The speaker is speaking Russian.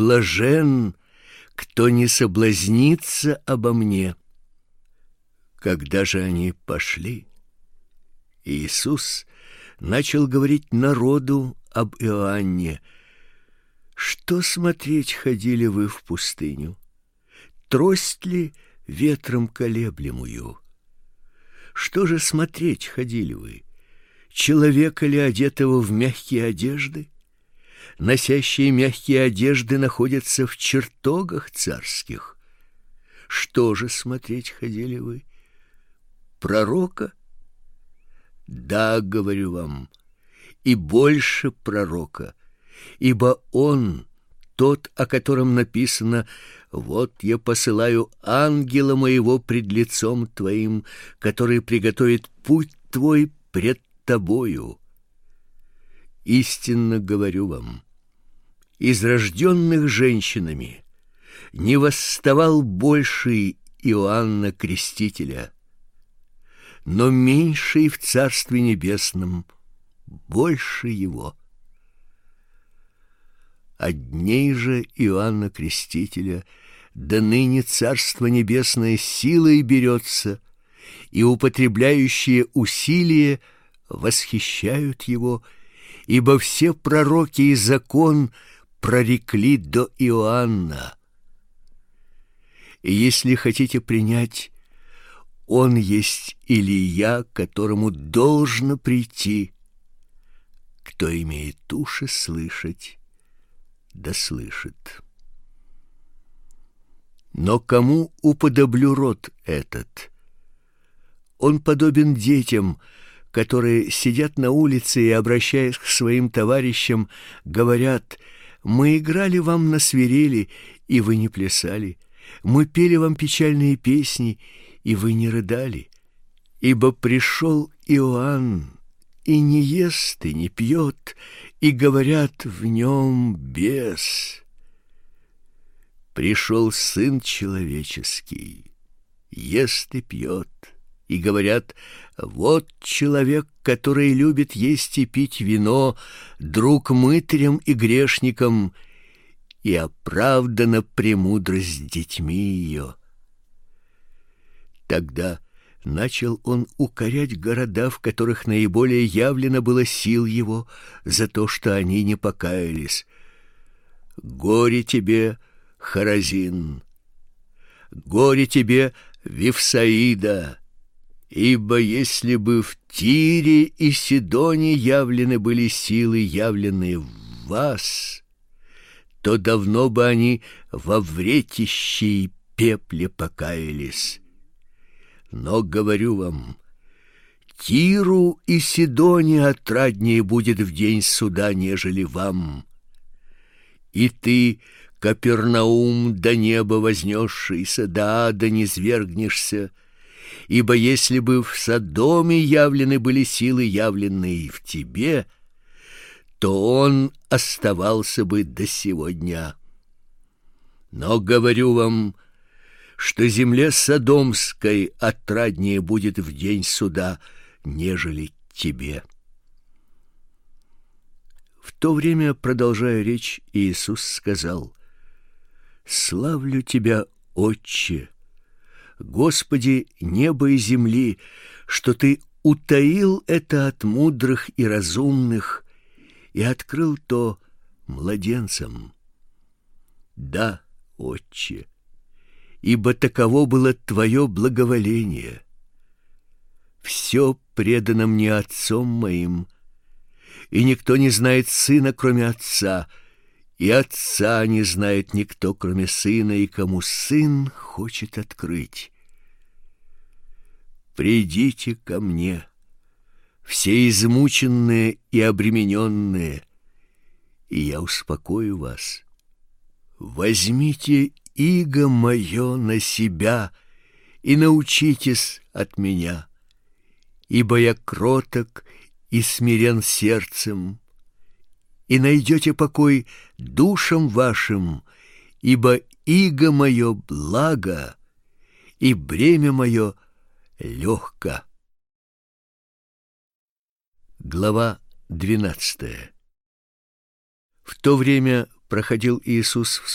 блажен, кто не соблазнится обо мне». Когда же они пошли, Иисус начал говорить народу об Иоанне: «Что смотреть ходили вы в пустыню? Трость ли ветром колеблемую? Что же смотреть ходили вы? Человека ли, одетого в мягкие одежды? Носящие мягкие одежды находятся в чертогах царских. Что же смотреть ходили вы? Пророка? Да, говорю вам, и больше пророка, ибо он, тот, о котором написано: «Вот я посылаю ангела моего пред лицом твоим, который приготовит путь твой пред тобою». Истинно говорю вам, из рожденных женщинами не восставал больший Иоанна Крестителя, но меньший в Царстве Небесном больше его. От дней же Иоанна Крестителя до ныне Царство Небесное силой берется, и употребляющие усилие восхищают его, ибо все пророки и закон прорекли до Иоанна. И если хотите принять, он есть Илия, которому должно прийти. Кто имеет уши слышать, да слышит. Но кому уподоблю род этот? Он подобен детям, которые сидят на улице и, обращаясь к своим товарищам, говорят: «Мы играли вам на свирели, и вы не плясали. Мы пели вам печальные песни, и вы не рыдали. Ибо пришел Иоанн, и не ест, и не пьет, и говорят: в нем бес. Пришел Сын Человеческий, ест и пьет, и говорят: вот человек, который любит есть и пить вино, друг мытарям и грешникам, и оправдана премудрость с детьми ее». Тогда начал он укорять города, в которых наиболее явлено было сил его, за то, что они не покаялись. «Горе тебе, Хоразин! Горе тебе, Вифсаида! Ибо если бы в Тире и Сидоне явлены были силы, явленные в вас, то давно бы они во вретище и пепле покаялись. Но говорю вам, Тиру и Сидоне отраднее будет в день суда, нежели вам. И ты, Капернаум, до неба вознесшийся, до ада низвергнешься, ибо если бы в Содоме явлены были силы, явленные в тебе, то он оставался бы до сего дня. Но говорю вам, что земле Содомской отраднее будет в день суда, нежели тебе». В то время, продолжая речь, Иисус сказал: «Славлю Тебя, Отче, Господи неба и земли, что Ты утаил это от мудрых и разумных и открыл то младенцам. Да, Отче, ибо таково было Твое благоволение. Все предано мне Отцом моим, и никто не знает Сына, кроме Отца, и Отца не знает никто, кроме Сына, и кому Сын хочет открыть. Придите ко мне, все измученные и обремененные, и я успокою вас. Возьмите иго мое на себя и научитесь от меня, ибо я кроток и смирен сердцем, и найдете покой душам вашим, ибо иго мое благо, и бремя мое легко». Глава 12. В то время проходил Иисус в